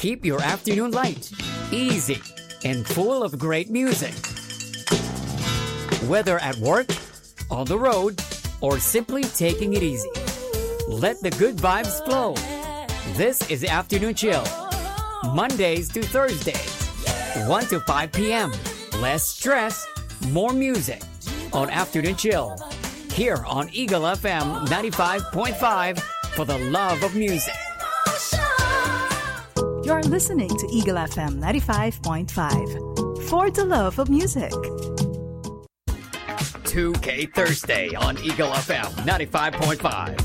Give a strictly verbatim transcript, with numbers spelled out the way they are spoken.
Keep your afternoon light, easy, and full of great music. Whether at work, on the road, or simply taking it easy, let the good vibes flow. This is Afternoon Chill, Mondays to Thursdays, one to five p.m. Less stress, more music on Afternoon Chill, here on Eagle F M ninety-five point five for the love of music. You're listening to Eagle F M ninety-five point five for the love of music. two K Thursday on Eagle F M ninety-five point five.